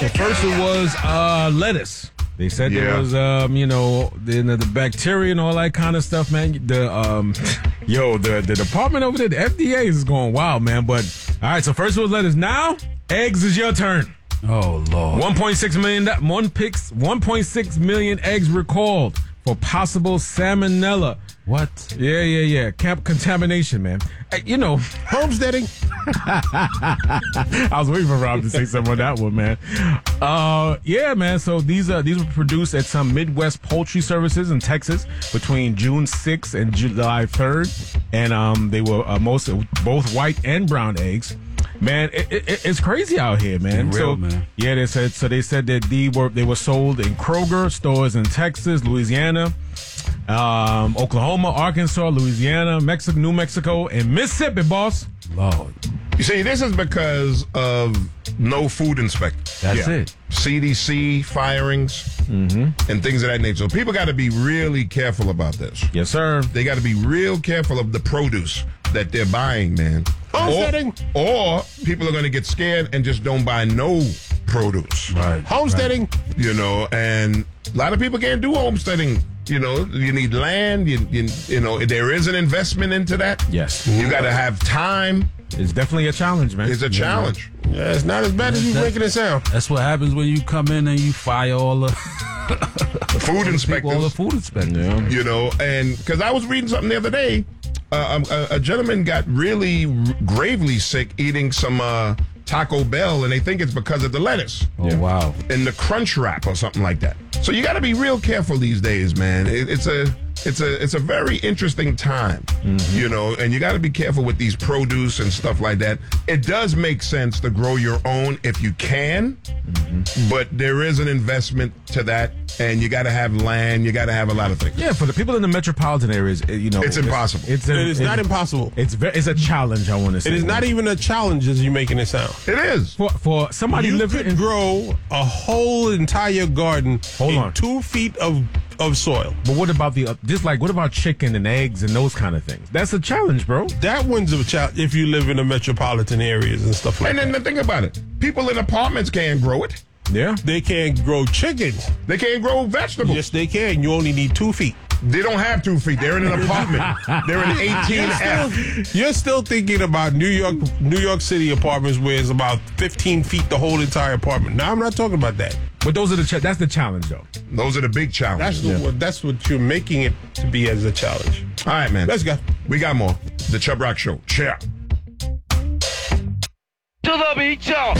So first it was lettuce. They said there was, the bacteria and all that kind of stuff, man. The department over there, the FDA is going wild, man. But, all right, so first it was lettuce. Now, eggs is your turn. Oh, Lord. 1.6 million eggs recalled for possible salmonella. What? Yeah. Contamination, man. Homesteading. I was waiting for Rob to say something on that one, man. Man. So these were produced at some Midwest poultry services in Texas between June 6th and July 3rd, and they were both white and brown eggs. Man, it's crazy out here, man. Man. Yeah, they said that they were sold in Kroger stores in Texas, Louisiana, Oklahoma, Arkansas, Louisiana, Mexico, New Mexico, and Mississippi, boss. Lord. You see, this is because of no food inspector. That's it. CDC firings and things of that nature. So people got to be really careful about this. Yes, sir. They got to be real careful of the produce that they're buying, man. Homesteading. Or people are going to get scared and just don't buy no produce. Right. Homesteading. And a lot of people can't do homesteading. You need land. There is an investment into that. Yes. You got to have time. It's definitely a challenge, man. It's a challenge. Yeah, it's not as bad as you making it sound. That's what happens when you come in and you fire all the Food inspectors. all the food inspectors. And because I was reading something the other day, a gentleman got really gravely sick eating some Taco Bell, and they think it's because of the lettuce. Oh, wow. And the crunch wrap or something like that. So you got to be real careful these days, man. It's a very interesting time, and you got to be careful with these produce and stuff like that. It does make sense to grow your own if you can, but there is an investment to that, and you got to have land. You got to have a lot of things. Yeah, for the people in the metropolitan areas, it's impossible. It is not impossible. It's a challenge, I want to say. It is not even a challenge as you're making it sound. It is. For somebody You living could in... grow a whole entire garden in 2 feet of soil. But what about what about chicken and eggs and those kind of things? That's a challenge, bro. That one's a challenge if you live in the metropolitan areas and stuff like that. And then think about it. People in apartments can't grow it. Yeah. They can't grow chickens. They can't grow vegetables. Yes, they can. You only need 2 feet. They don't have 2 feet. They're in an apartment. They're in 18F. You're still thinking about New York City apartments where it's about 15 feet the whole entire apartment. Now, I'm not talking about that. But that's the challenge, though. Those are the big challenges. That's what you're making it to be as a challenge. All right, man. Let's go. We got more. The Chubb Rock Show. Cheer. To the beach, y'all.